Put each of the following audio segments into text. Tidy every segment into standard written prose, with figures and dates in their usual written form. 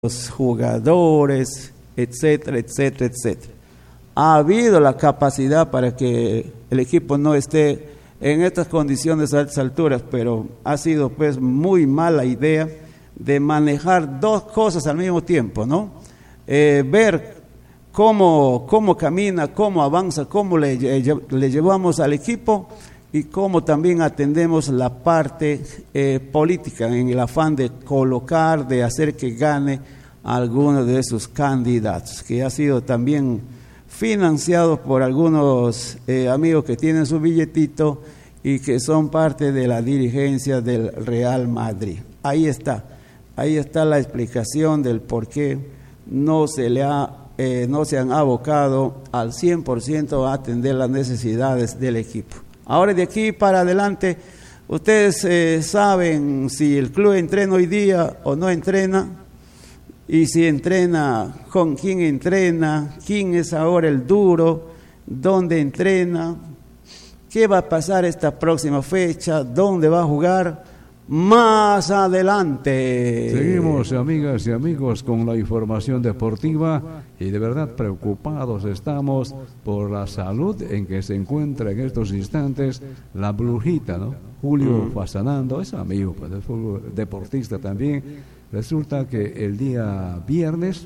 los jugadores, etcétera, etcétera, etcétera. Ha habido la capacidad para que el equipo no esté en estas condiciones a estas alturas, pero ha sido pues muy mala idea de manejar dos cosas al mismo tiempo, ¿no? Ver cómo camina, cómo avanza, cómo le llevamos al equipo y cómo también atendemos la parte política en el afán de colocar, de hacer que gane alguno de esos candidatos, que ha sido también financiado por algunos amigos que tienen su billetito y que son parte de la dirigencia del Real Madrid. Ahí está la explicación del por qué no se han abocado al 100% a atender las necesidades del equipo. Ahora de aquí para adelante, ustedes saben si el club entrena hoy día o no entrena, y si entrena, con quién entrena, quién es ahora el duro, dónde entrena, qué va a pasar esta próxima fecha, dónde va a jugar más adelante. Seguimos, amigas y amigos, con la información deportiva y de verdad preocupados estamos por la salud en que se encuentra en estos instantes la Brujita, ¿no? Julio Fasanando es amigo, pues, es deportista también. Resulta que el día viernes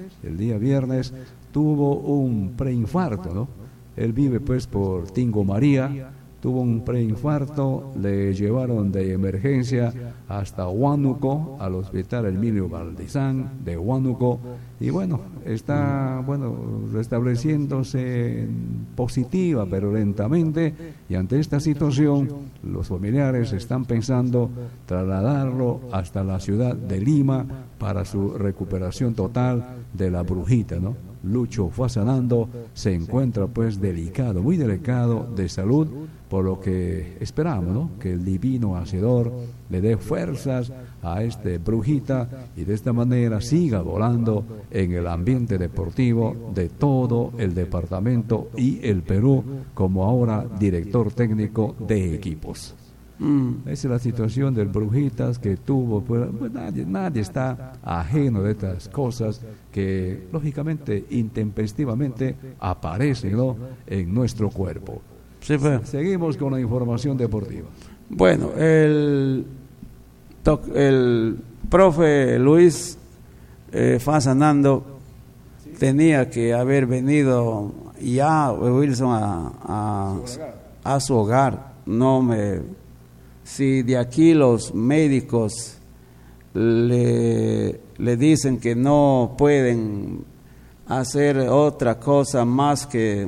tuvo un preinfarto, ¿no? Él vive pues por Tingo María, tuvo un preinfarto, le llevaron de emergencia hasta Huánuco, al hospital Emilio Valdizán de Huánuco, y bueno, está restableciéndose positiva, pero lentamente, y ante esta situación, los familiares están pensando trasladarlo hasta la ciudad de Lima para su recuperación total de la Brujita, ¿no? Lucho Fasanando se encuentra pues delicado, muy delicado de salud, por lo que esperamos, ¿no?, que el divino hacedor le dé fuerzas a este Brujita y de esta manera siga volando en el ambiente deportivo de todo el departamento y el Perú como ahora director técnico de equipos. Esa es la situación del Brujitas que tuvo, pues nadie está ajeno de estas cosas que lógicamente, intempestivamente aparecen, ¿no?, en nuestro cuerpo. Sí, seguimos con la información deportiva. Bueno, el profe Luis Fasanando tenía que haber venido ya, Wilson, a su hogar. Si de aquí los médicos le dicen que no pueden hacer otra cosa más que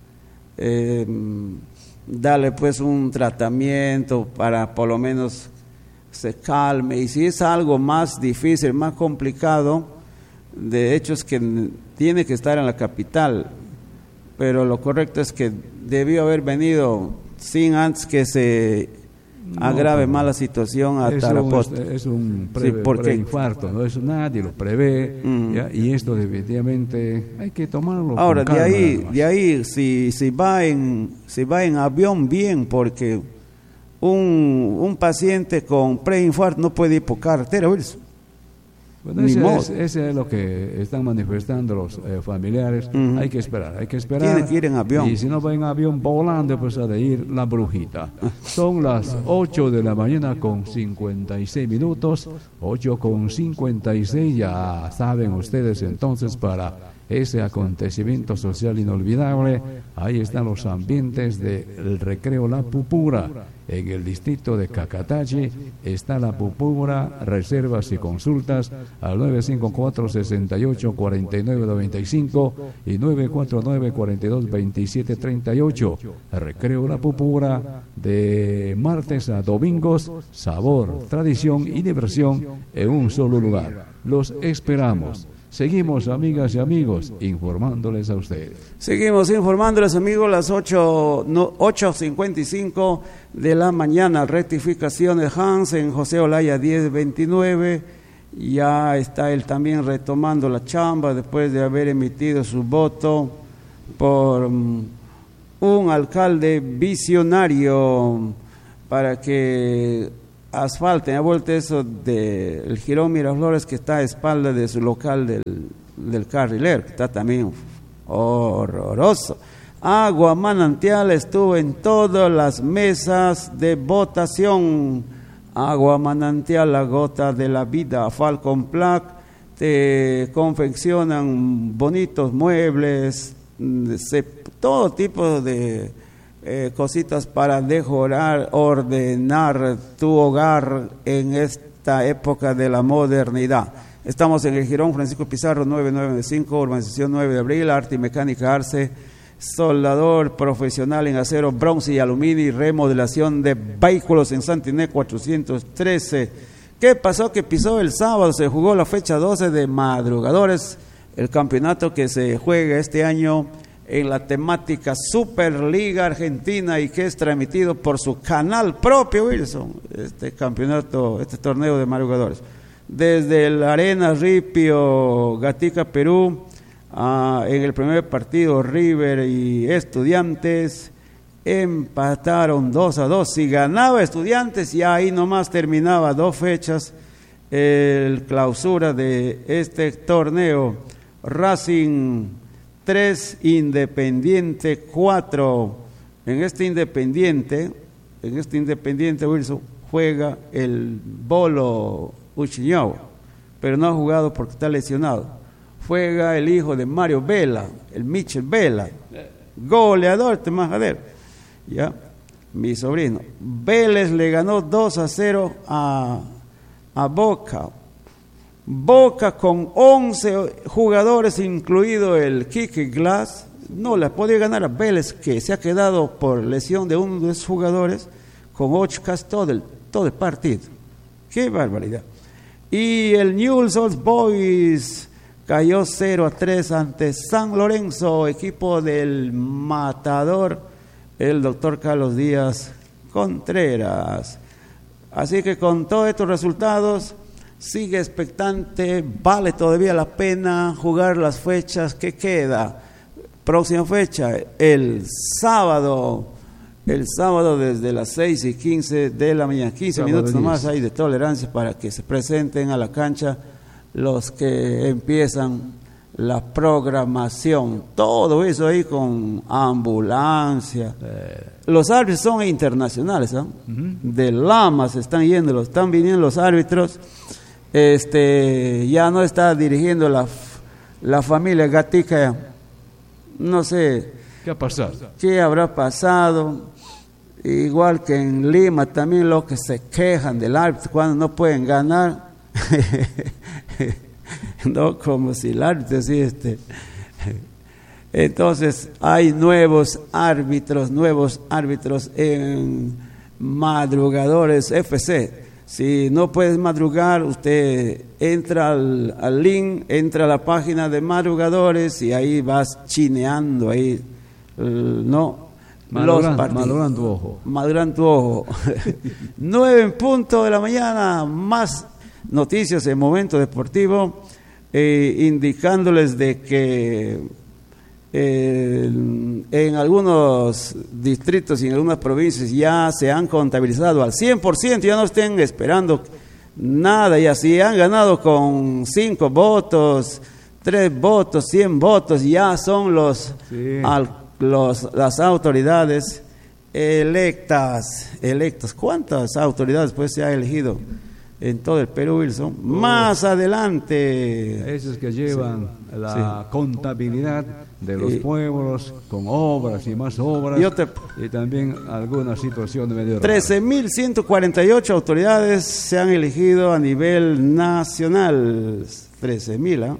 darle pues un tratamiento para por lo menos se calme, y si es algo más difícil, más complicado, de hecho es que tiene que estar en la capital, pero lo correcto es que debió haber venido sin antes que se agrave más la situación a Tarapoto. Es un preinfarto, ¿no? Eso nadie lo prevé, ¿ya? Y esto definitivamente hay que tomarlo ahora con calma, de ahí si va en avión, bien, porque un paciente con preinfarto no puede ir por carretera, Wilson. Bueno, ese es lo que están manifestando los familiares. Hay que esperar. Tiene que ir en avión. Y si no va en avión volando, pues ha de ir la Brujita. Son las 8 de la mañana con 56 minutos. 8:56, ya saben ustedes entonces para ese acontecimiento social inolvidable. Ahí están los ambientes del recreo La Pupura. En el distrito de Cacatachi está La Pupura. Reservas y consultas al 954-68-4995 y 949-42-2738. Recreo La Pupura, de martes a domingos. Sabor, tradición y diversión en un solo lugar. Los esperamos. Seguimos, amigas y amigos, informándoles a ustedes. Seguimos informándoles, amigos, las 8:55 de la mañana. Rectificación de Hans en José Olaya 1029. Ya está él también retomando la chamba después de haber emitido su voto por un alcalde visionario para que asfalten, ha vuelto eso del Girón Miraflores, que está a espalda de su local del carrilero, que está también horroroso. Agua manantial estuvo en todas las mesas de votación. Agua manantial, la gota de la vida. Falcon Plac te confeccionan bonitos muebles, todo tipo de cositas para decorar, ordenar tu hogar en esta época de la modernidad. Estamos en el Girón Francisco Pizarro 9995, urbanización 9 de abril, arte y mecánica Arce, soldador profesional en acero, bronce y aluminio y remodelación de vehículos en Santiné 413. ¿Qué pasó? Que pisó el sábado, se jugó la fecha 12 de Madrugadores, el campeonato que se juega este año en la temática Superliga Argentina y que es transmitido por su canal propio, Wilson, este campeonato, este torneo de madrugadores. Desde la Arena Ripio, Gatica, Perú, en el primer partido River y Estudiantes empataron 2-2. Si ganaba Estudiantes, ya ahí nomás terminaba 2 fechas el clausura de este torneo. Racing 3, Independiente 4. En este Independiente, Wilson, juega el Bolo Uchiñao, pero no ha jugado porque está lesionado. Juega el hijo de Mario Vela, el Michel Vela, goleador de Majadero, ya, mi sobrino. Vélez le ganó 2-0 a Boca. Boca con 11 jugadores, incluido el Quique Glass, no le podía ganar a Vélez, que se ha quedado por lesión de uno de sus jugadores, con 8 casi todo el partido. ¡Qué barbaridad! Y el Newell's Old Boys cayó 0-3 ante San Lorenzo, equipo del matador, el doctor Carlos Díaz Contreras. Así que con todos estos resultados, sigue expectante, vale todavía la pena jugar las fechas que queda. Próxima fecha, el sábado desde las 6:15 de la mañana, 15 minutos nomás hay de tolerancia para que se presenten a la cancha los que empiezan la programación, todo eso ahí con ambulancia. Los árbitros son internacionales, ¿no? De Lamas están viniendo los árbitros. Ya no está dirigiendo la familia Gatica, no sé ¿qué ha pasado? ¿Qué habrá pasado? Igual que en Lima también los que se quejan del árbitro cuando no pueden ganar. No, como si el árbitro así Entonces hay nuevos árbitros en Madrugadores FC. Si no puedes madrugar, usted entra al link, entra a la página de Madrugadores y ahí vas chineando ahí, ¿no? Madurando tu ojo. 9:00 de la mañana, más noticias en Momento Deportivo, indicándoles de que en algunos distritos y en algunas provincias ya se han contabilizado al 100%, ya no estén esperando nada, y así han ganado con 5 votos, 3 votos, 100 votos, ya son las autoridades electas. ¿Cuántas autoridades pues se ha elegido en todo el Perú, Wilson? Más adelante. Esos que llevan la contabilidad de los pueblos con obras y más obras, y también alguna situación de medio 13.148 autoridades se han elegido a nivel nacional. 13.000,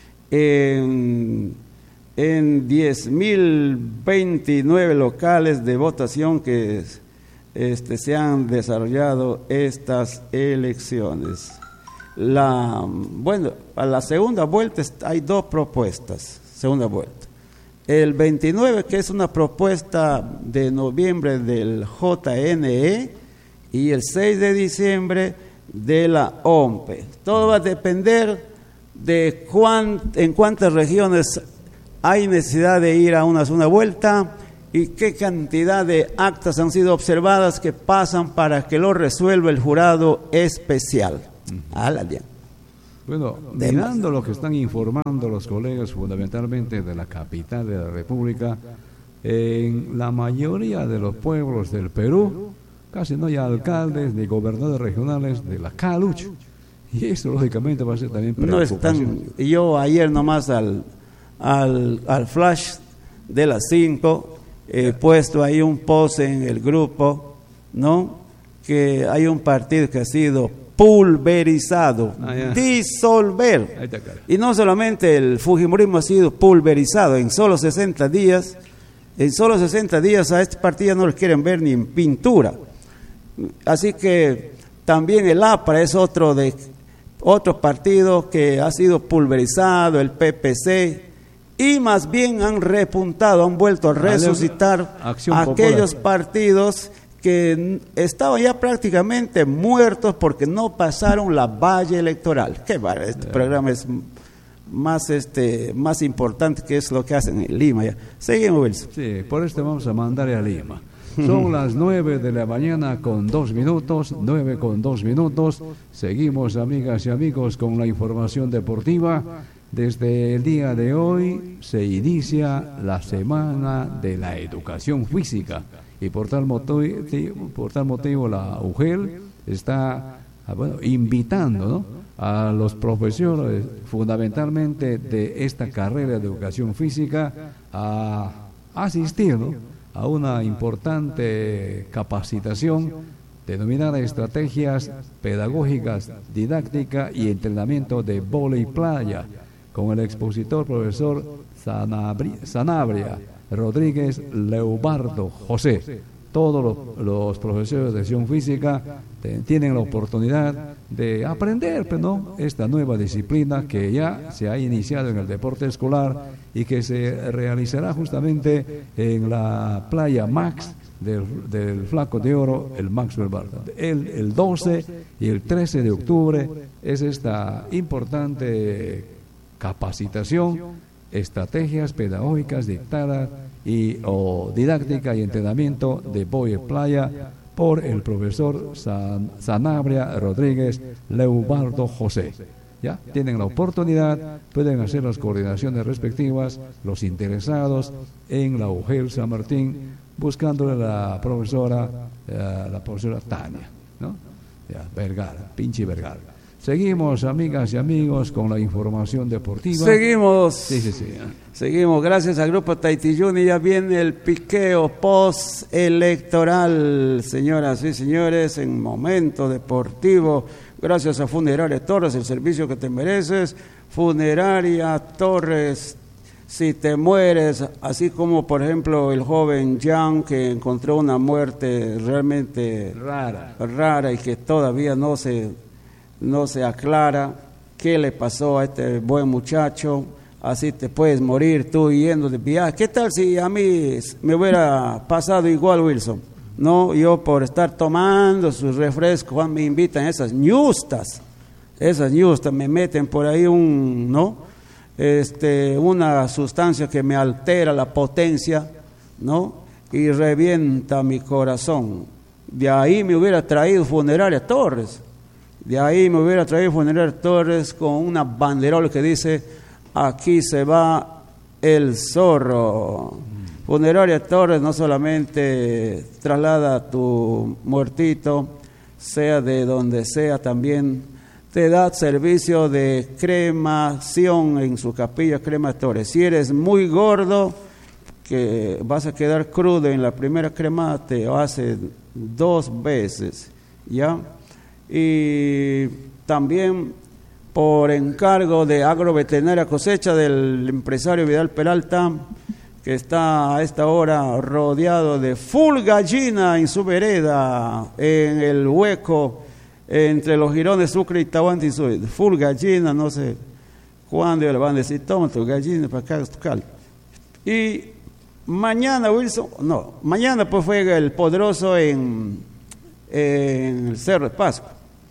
en 10.029 locales de votación que se han desarrollado estas elecciones. A la segunda vuelta hay 2 propuestas. Segunda vuelta. El 29, que es una propuesta de noviembre del JNE, y el 6 de diciembre de la OMPE. Todo va a depender de en cuántas regiones hay necesidad de ir a una segunda vuelta y qué cantidad de actas han sido observadas que pasan para que lo resuelva el jurado especial. Bueno, mirando lo que están informando los colegas fundamentalmente de la capital de la República, en la mayoría de los pueblos del Perú casi no hay alcaldes ni gobernadores regionales de la CALUCH, y eso lógicamente va a ser también preocupación. Yo ayer nomás al flash de las 5 he puesto ahí un post en el grupo, ¿no? Que hay un partido que ha sido pulverizado, disolver. Y no solamente el fujimorismo ha sido pulverizado, en solo 60 días a este partido no lo quieren ver ni en pintura. Así que también el APRA es otro partido que ha sido pulverizado, el PPC, y más bien han repuntado, han vuelto a resucitar aquellos partidos que estaban ya prácticamente muertos porque no pasaron la valla electoral. Qué bárbaro, este programa es más importante que es lo que hacen en Lima. Ya. Seguimos, Wilson. Sí, por esto vamos a mandar a Lima. Son las 9 de la mañana con 2 minutos, 9 con 2 minutos. Seguimos, amigas y amigos, con la información deportiva. Desde el día de hoy se inicia la Semana de la Educación Física y por tal motivo la UGEL está invitando, ¿no?, a los profesores fundamentalmente de esta carrera de Educación Física a asistir, ¿no?, a una importante capacitación denominada Estrategias Pedagógicas, Didáctica y Entrenamiento de Vóley Playa, con el expositor profesor Sanabria Rodríguez Leubardo José. Todos los profesores de educación física tienen la oportunidad de aprender, ¿no?, esta nueva disciplina que ya se ha iniciado en el deporte escolar y que se realizará justamente en la playa Max del Flaco de Oro, el Maxwell Barton. El 12 y el 13 de octubre es esta importante capacitación, estrategias pedagógicas dictadas o didáctica y entrenamiento de vóley playa por el profesor Sanabria Rodríguez Leubardo José. ¿Ya? Tienen la oportunidad, pueden hacer las coordinaciones respectivas, los interesados en la UGEL San Martín, buscándole a la profesora Tania, ¿no? Vergara, Pinchi Vergara. Seguimos, amigas y amigos, con la información deportiva. Seguimos. Sí. Seguimos, gracias al Grupo Taitilluni. Ya viene el piqueo post-electoral, señoras y señores, en Momento Deportivo. Gracias a Funeraria Torres, el servicio que te mereces. Funeraria Torres, si te mueres, así como por ejemplo el joven Jan, que encontró una muerte realmente rara y que todavía no se aclara qué le pasó a este buen muchacho. Así te puedes morir tú yendo de viaje. ¿Qué tal si a mí me hubiera pasado igual, Wilson? No, yo por estar tomando sus refrescos, Juan, me invitan esas ñustas, me meten por ahí una sustancia que me altera la potencia, ¿no? Y revienta mi corazón. De ahí me hubiera traído Funeraria Torres. Con una banderola que dice: aquí se va el zorro. Funeraria Torres no solamente traslada a tu muertito, sea de donde sea, también te da servicio de cremación en su capilla crematoria. Si eres muy gordo, que vas a quedar crudo en la primera cremada, te hace 2 veces, ¿ya? Y también por encargo de Agroveterinaria Cosecha del empresario Vidal Peralta, que está a esta hora rodeado de full gallina en su vereda, en el hueco entre los jirones Sucre y Tahuantinsuyo. Full gallina, no sé cuándo le van a decir: toma tu gallina para acá, tu cal. Y mañana, Wilson, mañana pues juega el Poderoso en el Cerro de Pasco.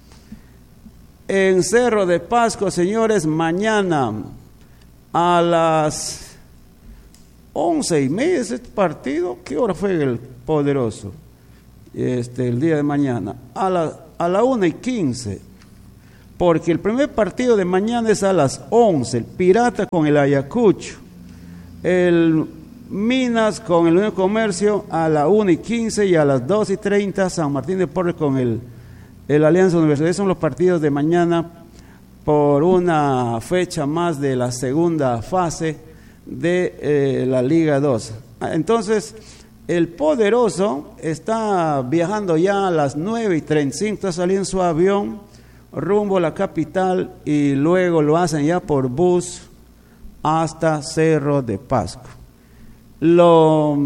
En Cerro de Pasco, señores, mañana a las 11:30 ese partido. ¿Qué hora fue el Poderoso? El día de mañana. A la 1:15. Porque el primer partido de mañana es a las 11. El Pirata con el Ayacucho. El Minas con el Unión Comercio a la 1:15 y a las 2:30 San Martín de Porres con el Alianza Universidad. Son los partidos de mañana por una fecha más de la segunda fase de la Liga 2. Entonces, el Poderoso está viajando ya a las 9:35, está saliendo en su avión rumbo a la capital y luego lo hacen ya por bus hasta Cerro de Pasco. Lo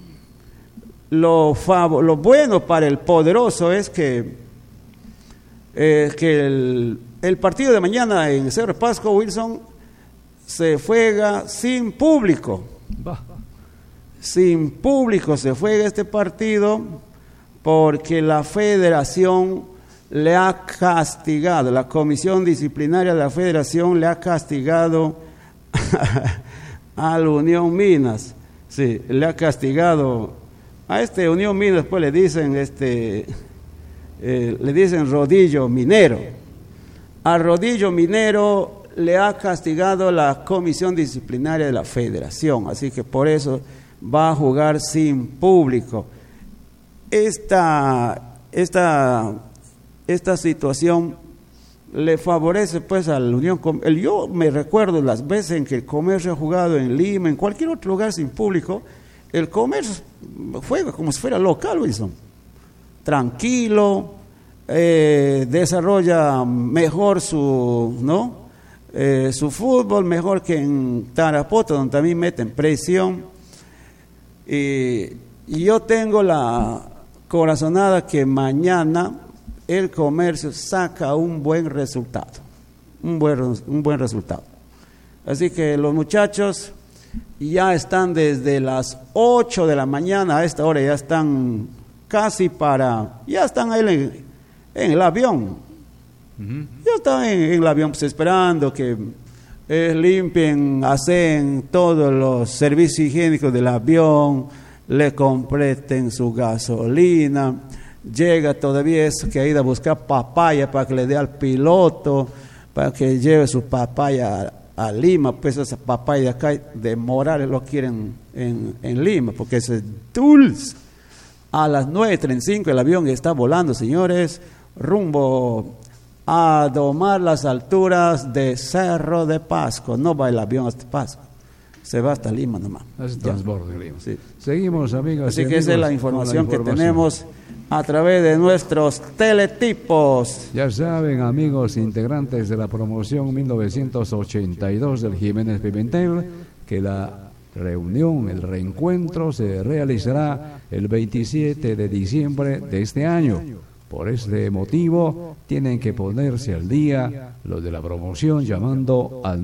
bueno para el Poderoso es que el partido de mañana en Cerro de Pasco, Wilson, se juega sin público. Sin público se juega este partido porque la federación le ha castigado, la comisión disciplinaria de la federación le ha castigado a la Unión Minas. Sí, le ha castigado a Unión Minas, después le dicen Rodillo Minero. A Rodillo Minero le ha castigado la comisión disciplinaria de la federación, así que por eso va a jugar sin público. Esta situación le favorece pues a la Unión Comercio. Yo me recuerdo las veces en que el Comercio ha jugado en Lima, en cualquier otro lugar sin público, el Comercio juega como si fuera local, Wilson. Tranquilo, desarrolla mejor su fútbol, mejor que en Tarapoto, donde también meten presión. Y yo tengo la corazonada que mañana el Comercio saca un buen resultado. Un buen resultado. Así que los muchachos ya están desde las 8 de la mañana, a esta hora ya están ya están ahí en el avión. Ya están en el avión pues, esperando que limpien, hacen todos los servicios higiénicos del avión, le completen su gasolina. Llega todavía eso que ha ido a buscar papaya para que le dé al piloto, para que lleve su papaya a Lima, pues esa papaya de acá de Morales lo quieren en Lima, porque es dulce. A las 9:35 el avión está volando, señores, rumbo a domar las alturas de Cerro de Pasco. No va el avión hasta Pasco, se va hasta Lima nomás. Es transbordo de Lima. Sí. Seguimos, amigas. Así que esa es la información que tenemos a través de nuestros teletipos. Ya saben, amigos integrantes de la promoción 1982 del Jiménez Pimentel, que la reunión, el reencuentro se realizará el 27 de diciembre de este año. Por este motivo, tienen que ponerse al día los de la promoción llamando al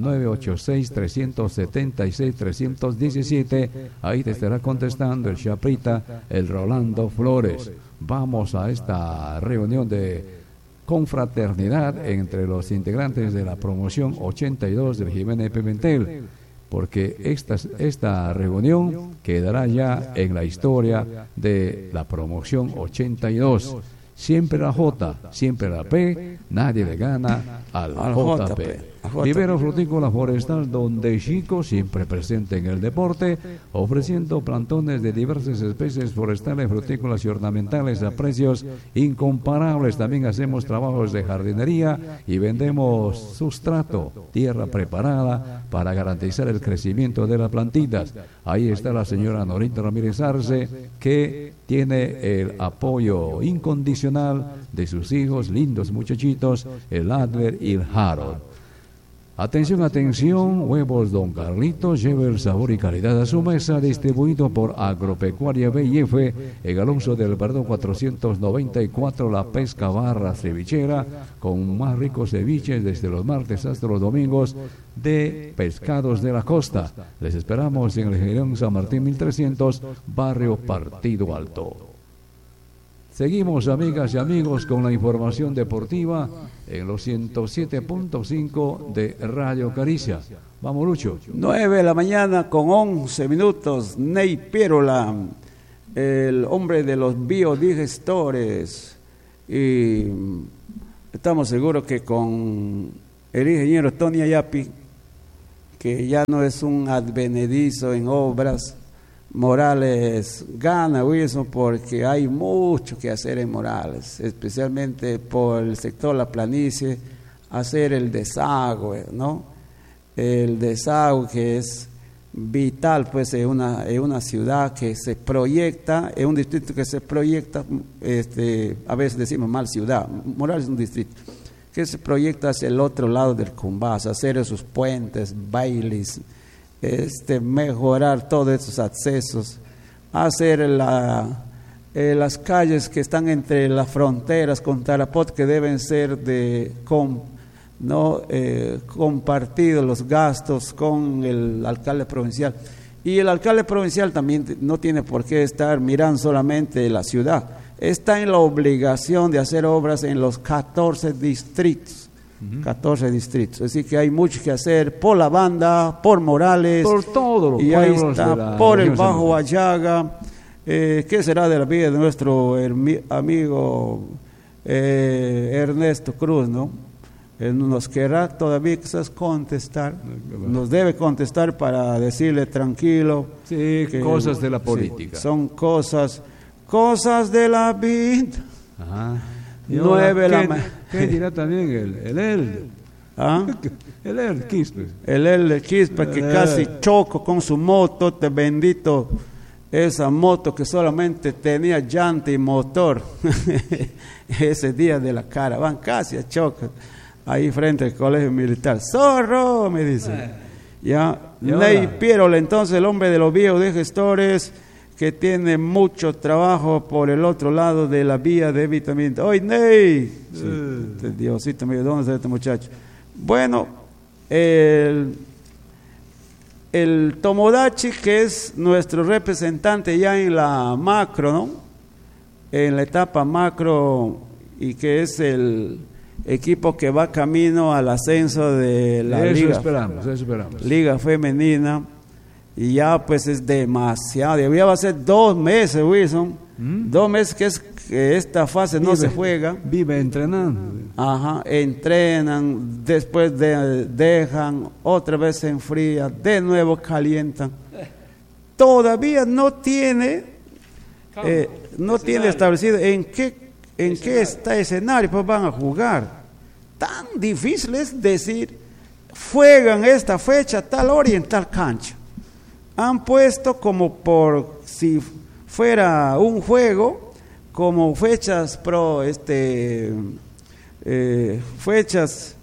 986-376-317. Ahí te estará contestando el Chaprita, el Rolando Flores. Vamos a esta reunión de confraternidad entre los integrantes de la promoción 82 del Jiménez Pimentel, porque esta reunión quedará ya en la historia de la promoción 82. Siempre la J, siempre la P, nadie le gana al JP. Vivero Frutícola Forestal, donde Chico, siempre presente en el deporte, ofreciendo plantones de diversas especies forestales, frutícolas y ornamentales a precios incomparables. También hacemos trabajos de jardinería y vendemos sustrato, tierra preparada para garantizar el crecimiento de las plantitas. Ahí está la señora Norita Ramírez Arce, que tiene el apoyo incondicional de sus hijos, lindos muchachitos, el Adler y el Harold. Atención, atención, huevos Don Carlitos, lleva el sabor y calidad a su mesa, distribuido por Agropecuaria B&F, en Alonso del Verdón 494, La Pesca Barra Cevichera, con más ricos ceviches desde los martes hasta los domingos de pescados de la costa. Les esperamos en el Girón San Martín 1300, barrio Partido Alto. Seguimos, amigas y amigos, con la información deportiva en los 107.5 de Radio Caricia. Vamos, Lucho. 9 de la mañana con 11 minutos. Ney Pierola, el hombre de los biodigestores. Y estamos seguros que con el ingeniero Tony Ayapi, que ya no es un advenedizo en obras, Morales gana, Wilson, porque hay mucho que hacer en Morales, especialmente por el sector La Planicie, hacer el desagüe, ¿no? El desagüe que es vital, pues, en una ciudad que se proyecta, en un distrito que se proyecta, a veces decimos mal ciudad, Morales es un distrito, que se proyecta hacia el otro lado del Cumbás, hacer esos puentes, bailes, mejorar todos esos accesos, hacer las calles que están entre las fronteras con Tarapot, que deben ser compartidos los gastos con el alcalde provincial. Y el alcalde provincial también no tiene por qué estar mirando solamente la ciudad, está en la obligación de hacer obras en los 14 distritos. 14 distritos, así que hay mucho que hacer por la banda, por Morales, por todos los y ahí pueblos está, por el Bajo Guayaga. ¿Qué será de la vida de nuestro amigo Ernesto Cruz, no? Nos querrá todavía quizás contestar, nos debe contestar para decirle tranquilo. Sí, que, cosas de la política. Sí, son cosas de la vida. Ajá. 9 ¿Qué dirá también el Elder? ¿Ah? El Elder Quispe. El Elder Quispe, que casi chocó con su moto, te bendito, esa moto que solamente tenía llanta y motor. Ese día de la caravana, casi a choque, ahí frente al colegio militar. ¡Zorro!, me dice. Ya, Ney Pierola, entonces el hombre de los biodigestores, que tiene mucho trabajo por el otro lado de la vía de evitamiento. ¡Oye, Ney! Sí, Diosito mío, ¿dónde está este muchacho? Bueno, el Tomodachi, que es nuestro representante ya en la macro, ¿no? En la etapa macro, y que es el equipo que va camino al ascenso de la Eso esperamos. Liga Femenina. Y ya pues es demasiado, ya va a ser 2 meses, Wilson, 2 meses que esta fase no se juega. Vive entrenando. Ajá, entrenan, después dejan, otra vez se enfría, de nuevo calientan. Todavía no tiene establecido en qué está escenario pues van a jugar. Tan difícil es decir, juegan esta fecha, tal hora y en tal cancha. Han puesto como por si fuera un juego, como fechas fechas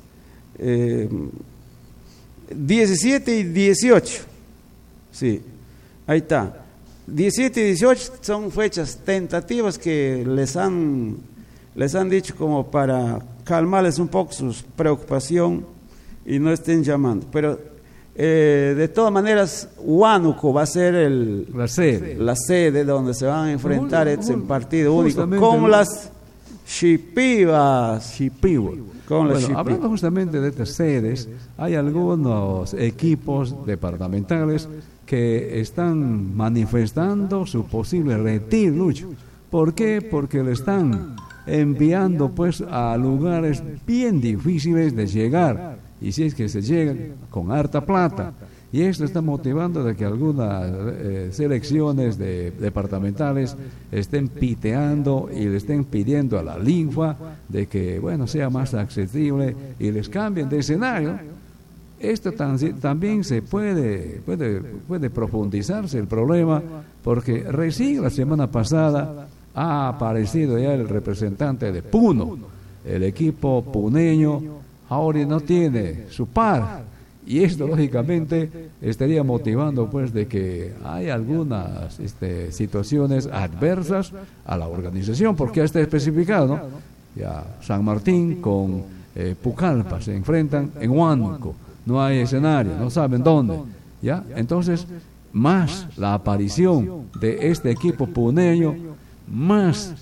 17 y 18. Sí, ahí está. 17 y 18 son fechas tentativas que les han dicho como para calmarles un poco su preocupación y no estén llamando. Pero de todas maneras, Huánuco va a ser la sede donde se van a enfrentar en partido único con las Chipivas. Hablando justamente de estas sedes, hay algunos equipos departamentales que están manifestando su posible retiro, Lucho. ¿Por qué? Porque le están enviando pues a lugares bien difíciles de llegar. Y si es que se llega con harta plata, y esto está motivando de que algunas selecciones departamentales estén piteando y le estén pidiendo a la linfa de que sea más accesible y les cambien de escenario. Esto también se puede profundizarse el problema, porque recién la semana pasada ha aparecido ya el representante de Puno, el equipo puneño. Ahora no tiene su par, y esto lógicamente estaría motivando pues de que hay algunas situaciones adversas a la organización, porque ya está especificado, ¿no? Ya San Martín con Pucallpa se enfrentan en Huánuco, no hay escenario, no saben dónde, ¿ya? Entonces, más la aparición de este equipo puneño, más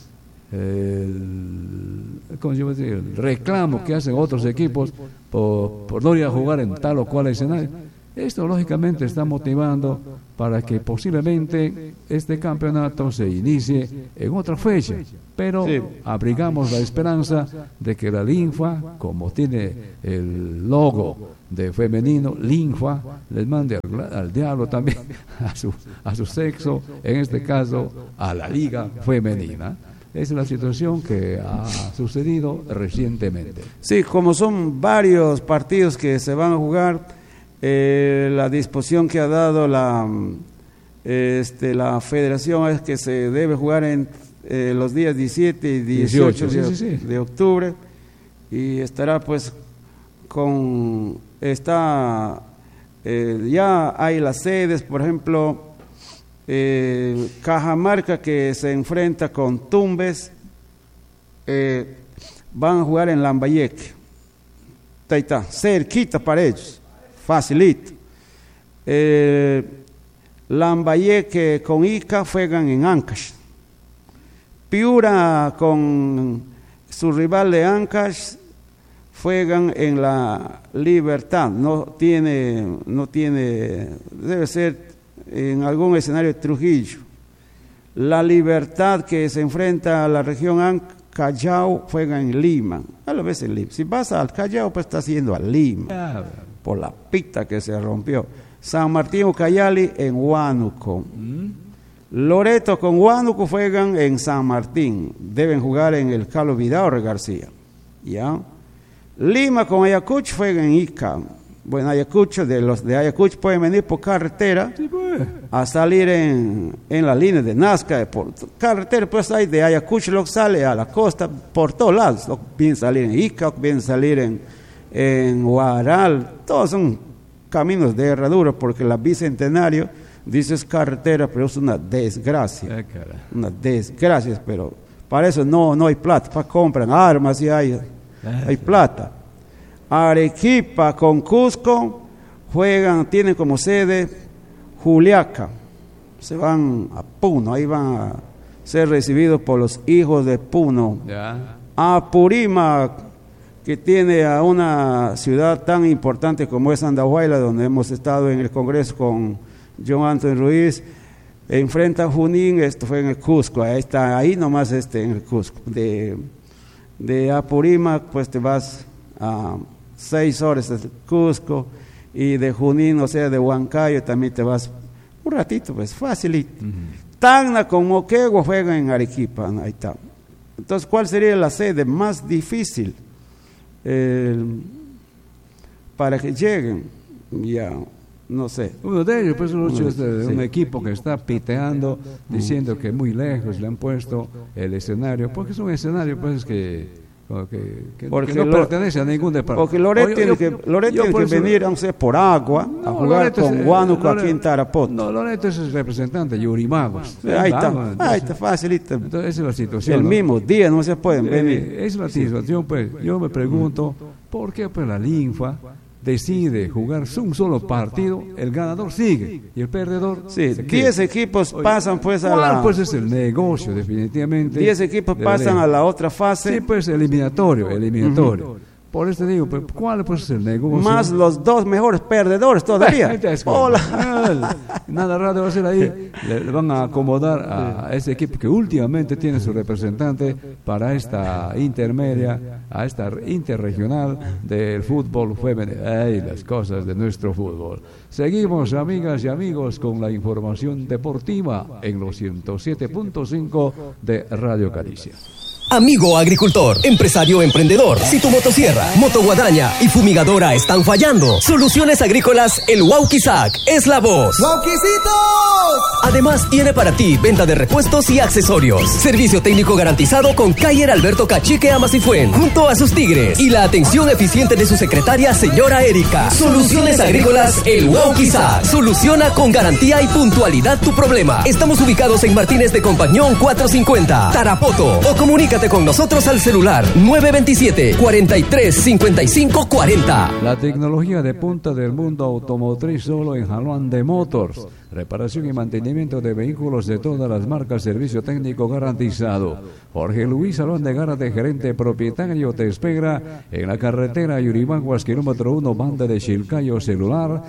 el reclamo que hacen otros equipos por no ir a jugar en tal o cual escenario. Esto lógicamente está motivando para que posiblemente este campeonato se inicie en otra fecha, pero abrigamos la esperanza de que la Linfa, como tiene el logo de femenino, Linfa, les mande al diablo también a su sexo, en este caso a la liga femenina. Es la situación que ha sucedido recientemente. Sí, como son varios partidos que se van a jugar, la disposición que ha dado la federación es que se debe jugar en los días 17 y 18 de octubre, y estará pues ya hay las sedes, por ejemplo, Cajamarca, que se enfrenta con Tumbes, van a jugar en Lambayeque. Ahí está, cerquita para ellos, facilito. Lambayeque con Ica juegan en Ancash. Piura con su rival de Ancash juegan en la Libertad. No tiene, debe ser en algún escenario de Trujillo. La Libertad, que se enfrenta a la región Callao, juega en Lima. A la vez en Lima. Si vas al Callao, pues estás yendo a Lima, por la pita que se rompió. San Martín Ucayali en Huánuco. Loreto con Huánuco juegan en San Martín. Deben jugar en el Carlos Vidaurre García. ¿Ya? Lima con Ayacucho juegan en Ica. Bueno, Ayacucho, los de Ayacucho pueden venir por carretera a salir en la línea de Nazca. Por carretera, pues hay de Ayacucho, lo que sale a la costa, por todos lados. Lo vienen a salir en Ica, vienen a salir en Huaral. Todos son caminos de herradura, porque la Bicentenario dice es carretera, pero es una desgracia. Una desgracia, pero para eso no hay plata. Para comprar armas y hay plata. Arequipa con Cusco tienen como sede Juliaca. Se van a Puno, ahí van a ser recibidos por los hijos de Puno. Apurímac, que tiene a una ciudad tan importante como es Andahuayla, donde hemos estado en el Congreso con John Anthony Ruiz, enfrenta a Junín. Esto fue en el Cusco, ahí nomás en el Cusco. De Apurímac, pues te vas a 6 horas de Cusco, y de Junín, o sea, de Huancayo, también te vas un ratito, pues facilito. Tacna con Moquegua juegan en Arequipa, ahí está. Entonces, ¿cuál sería la sede más difícil para que lleguen? Ya, no sé. Uno de ellos, pues, es un equipo que está piteando, diciendo que muy lejos le han puesto el escenario, porque es un escenario, pues, que no pertenece a ningún departamento. Porque Loret tiene que venir, no sé, por agua, a jugar con Huánuco aquí en Tarapoto. No, Loreto es el representante de Yurimagos. Ahí está, facilita. Entonces, esa es la situación. El mismo día no se pueden venir. Esa es la situación, pues. Yo me pregunto, ¿por qué pues la Linfa decide jugar un solo partido? El ganador sigue y el perdedor 10 equipos pasan pues pues es el negocio, definitivamente. 10 equipos pasan a la otra fase. Sí, pues eliminatorio. Por eso te digo, pues, ¿cuál pues es el negocio? Más los 2 mejores perdedores todavía. Hola. Nada raro va a ser ahí. Le van a acomodar a ese equipo que últimamente tiene su representante para esta intermedia, a esta interregional del fútbol femenino. ¡Ay, las cosas de nuestro fútbol! Seguimos, amigas y amigos, con la información deportiva en los 107.5 de Radio Caricia. Amigo agricultor, empresario emprendedor, si tu motosierra, motoguadaña y fumigadora están fallando, Soluciones Agrícolas El Wauquizac es la voz. ¡Wauquicitos! Además tiene para ti venta de repuestos y accesorios. Servicio técnico garantizado con Cayer Alberto Cachique Amasifuen, junto respeto a sus tigres y la atención eficiente de su secretaria, señora Erika. Soluciones Agrícolas El Wauquizac. Soluciona con garantía y puntualidad tu problema. Estamos ubicados en Martínez de Compañón 450, Tarapoto. O comunícate con nosotros al celular 927-43-55-40. La tecnología de punta del mundo automotriz solo en Jalón de Motors. Reparación y mantenimiento de vehículos de todas las marcas, servicio técnico garantizado. Jorge Luis Salón de Gárate, gerente propietario, te espera en la carretera Yurimaguas, kilómetro 1, banda de Chilcayo, celular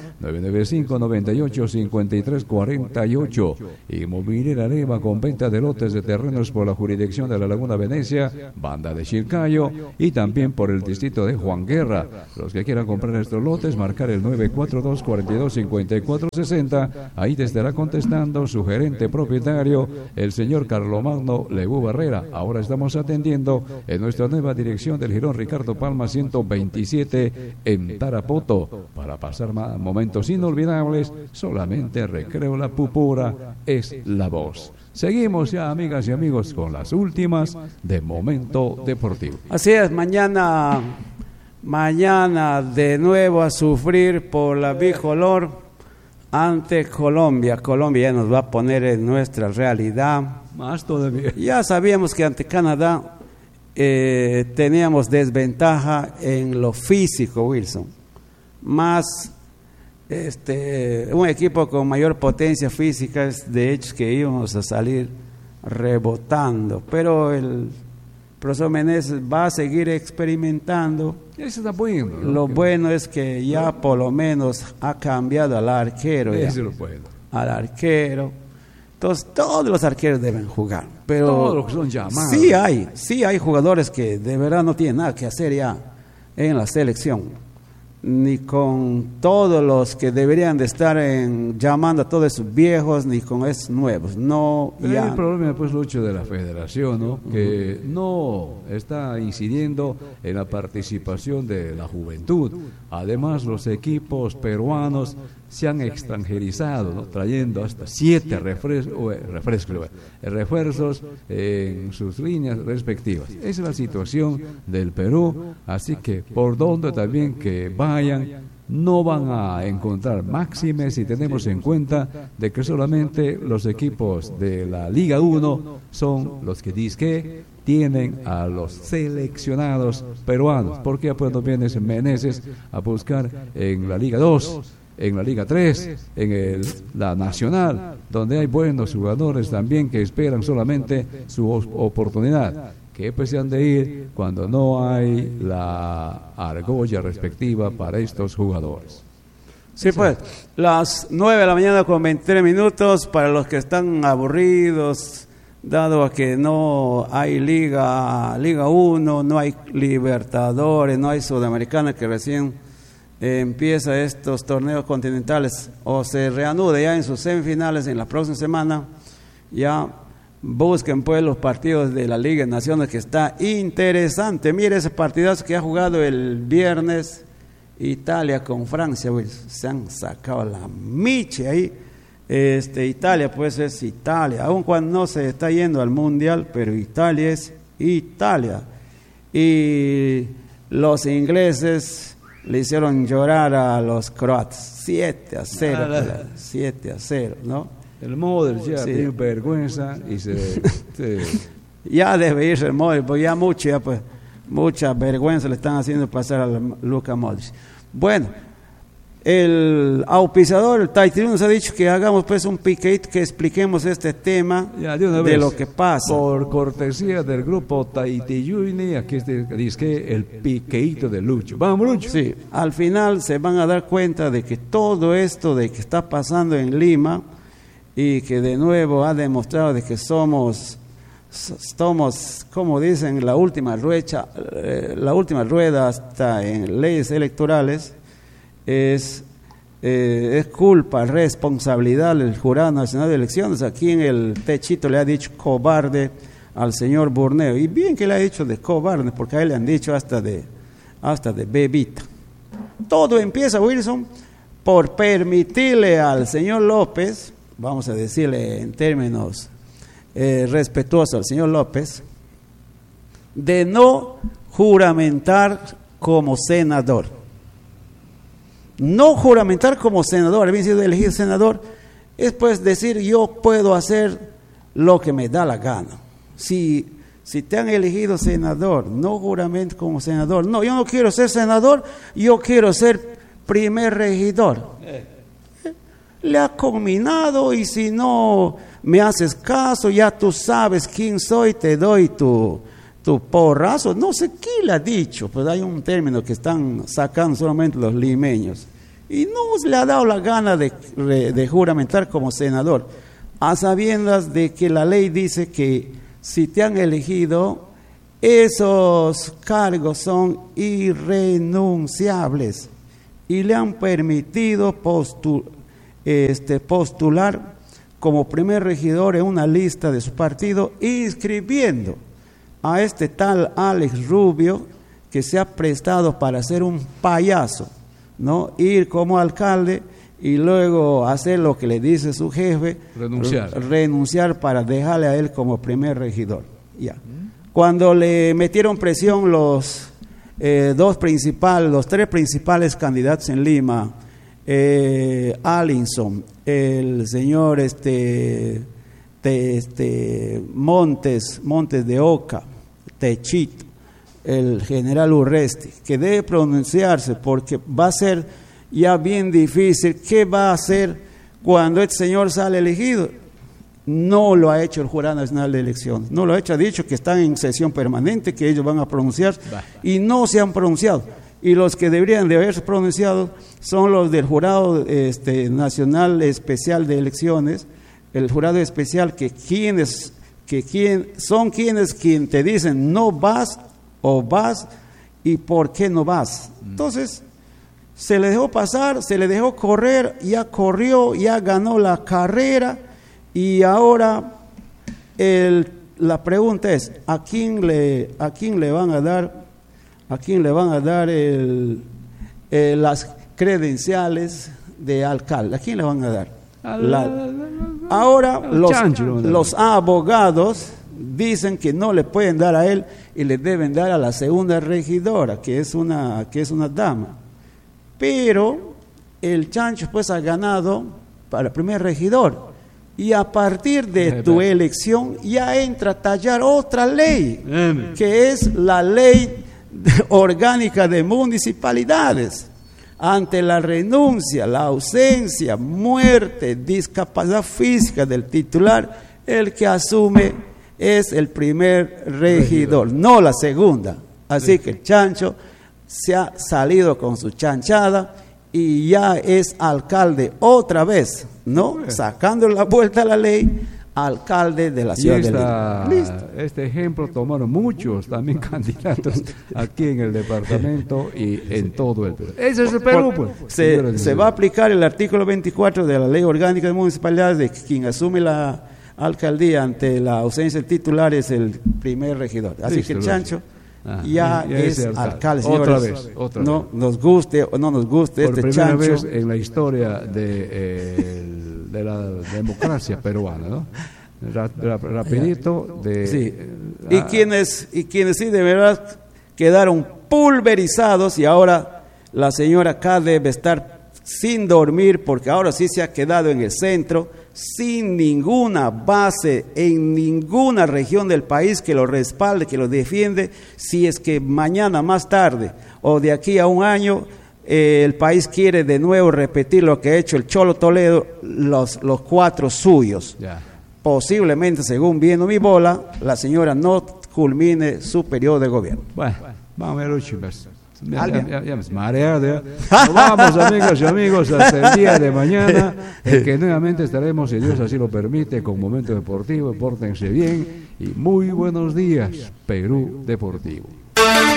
995-98-5348. Inmobiliaria Leva, con venta de lotes de terrenos por la jurisdicción de la Laguna Venecia, banda de Chilcayo, y también por el distrito de Juan Guerra. Los que quieran comprar estos lotes, marcar el 942-42-5460. Ahí te estará contestando su gerente propietario, el señor Carlomagno Lebu Barrera. Ahora estamos atendiendo en nuestra nueva dirección del Jirón Ricardo Palma 127 en Tarapoto. Para pasar momentos inolvidables, solamente Recreo La Pupura es la voz. Seguimos ya, amigas y amigos, con las últimas de Momento Deportivo. Así es, mañana de nuevo a sufrir por la bicolor ante Colombia. Colombia ya nos va a poner en nuestra realidad. Más todavía. Ya sabíamos que ante Canadá teníamos desventaja en lo físico, Wilson. Más un equipo con mayor potencia física, es de hecho que íbamos a salir rebotando. Pero el profesor Meneses va a seguir experimentando. Eso está bueno, ¿no? Lo bueno es que ya por lo menos ha cambiado al arquero. Eso es lo bueno. Al arquero. Entonces todos los arqueros deben jugar. Pero todos los que son llamados. Sí hay jugadores que de verdad no tienen nada que hacer ya en la selección. Ni con todos los que deberían de estar llamando a todos esos viejos, ni con esos nuevos. No, pero ya. El problema pues Lucho de la federación, ¿no? Que no está incidiendo en la participación de la juventud. Además, los equipos peruanos se han extranjerizado, ¿no? Trayendo hasta 7 refuerzos en sus líneas respectivas. Esa es la situación del Perú, así que por donde también que vayan, no van a encontrar máximes si tenemos en cuenta de que solamente los equipos de la Liga 1 son los que dizque tienen a los seleccionados peruanos, porque pues no viene Meneses a buscar en la Liga 2, en la Liga 3, en la Nacional, donde hay buenos jugadores también que esperan solamente su oportunidad, que pues se han de ir cuando no hay la argolla respectiva para estos jugadores. Sí, pues, las 9 de la mañana con 23 minutos, para los que están aburridos, dado a que no hay Liga 1, no hay Libertadores, no hay Sudamericana, que recién empieza estos torneos continentales, o se reanude ya en sus semifinales en la próxima semana. Ya busquen pues los partidos de la Liga de Naciones, que está interesante. Mire ese partidazo que ha jugado el viernes Italia con Francia, se han sacado la miche ahí. Italia pues es Italia, aun cuando no se está yendo al mundial, pero Italia es Italia. Y los ingleses le hicieron llorar a los croatas 7-0, 7-0, ¿no? El Modric ya tiene vergüenza y ya debe irse el Modric, porque ya mucha vergüenza le están haciendo pasar a Luka Modric. Bueno, el auspiciador, el Taitiri, nos ha dicho que hagamos pues un piquete, que expliquemos este tema de lo que pasa. Por cortesía del grupo Taitiyuni, aquí dice el piqueito de Lucho. Vamos, Lucho. Sí, al final se van a dar cuenta de que todo esto de que está pasando en Lima, y que de nuevo ha demostrado de que somos, como dicen, la última rueda hasta en leyes electorales, es culpa, responsabilidad del Jurado Nacional de Elecciones. Aquí en el techito le ha dicho cobarde al señor Burneo, y bien que le ha dicho de cobarde, porque a él le han dicho hasta de bebita. Todo empieza, Wilson, por permitirle al señor López, vamos a decirle en términos respetuosos al señor López, de no juramentar como senador. No juramentar como senador, haber sido elegido senador, es pues decir, yo puedo hacer lo que me da la gana. Si te han elegido senador, no juramento como senador. No, yo no quiero ser senador, yo quiero ser primer regidor. Le ha combinado y si no me haces caso, ya tú sabes quién soy, te doy tu porrazo. No sé quién le ha dicho, pues hay un término que están sacando solamente los limeños. Y no le ha dado la gana de juramentar como senador, a sabiendas de que la ley dice que si te han elegido, esos cargos son irrenunciables y le han permitido postular como primer regidor en una lista de su partido, inscribiendo a este tal Alex Rubio, que se ha prestado para ser un payaso, ¿no? Ir como alcalde y luego hacer lo que le dice su jefe, renunciar para dejarle a él como primer regidor. Ya. Cuando le metieron presión los tres principales candidatos en Lima, Allinson, el señor Montes de Oca, Techito, el general Urresti, que debe pronunciarse porque va a ser ya bien difícil. ¿Qué va a hacer cuando este señor sale elegido? No lo ha hecho el Jurado Nacional de Elecciones, no lo ha hecho, ha dicho que están en sesión permanente, que ellos van a pronunciar y no se han pronunciado. Y los que deberían de haberse pronunciado son los del Jurado Nacional Especial de Elecciones, el jurado especial quien te dicen no vas o vas y por qué no vas. Entonces se le dejó pasar, se le dejó correr, ya corrió, ya ganó la carrera y ahora la pregunta es ¿a quién le van a dar las credenciales de alcalde? ¿A quién le van a dar? Ahora los abogados dicen que no le pueden dar a él y le deben dar a la segunda regidora, que es una dama. Pero el Chancho pues ha ganado para el primer regidor. Y a partir de tu elección ya entra a tallar otra ley, que es la ley orgánica de municipalidades. Ante la renuncia, la ausencia, muerte, discapacidad física del titular, el que asume es el primer regidor, no la segunda. Así que el Chancho se ha salido con su chanchada y ya es alcalde otra vez, ¿no? Sacando la vuelta a la ley, alcalde de la ciudad de Lima. Este ejemplo tomaron muchos también candidatos aquí en el departamento y en todo el Perú. Ese es el Perú, pues. Se va a aplicar el artículo 24 de la Ley Orgánica de Municipalidades, de que quien asume la alcaldía ante la ausencia del titular es el primer regidor. Así que el Chancho ya es alcalde, señores. Otra vez. Nos guste o no nos guste, por primera Chancho vez en la historia de la democracia peruana, ¿no? Rapidito y quienes sí de verdad quedaron pulverizados, y ahora la señora acá debe estar sin dormir porque ahora sí se ha quedado en el centro, sin ninguna base en ninguna región del país que lo respalde, que lo defiende. Si es que mañana, más tarde o de aquí a un año el país quiere de nuevo repetir lo que ha hecho el Cholo Toledo, los 4 suyos. Posiblemente, según viendo mi bola, la señora no culmine su periodo de gobierno. Bueno, vamos a ver los chivas. Ya me mareado. Nos vamos, amigas y amigos, hasta el día de mañana, en que nuevamente estaremos, si Dios así lo permite, con Momento Deportivo. Pórtense bien y muy buenos días, Perú Deportivo.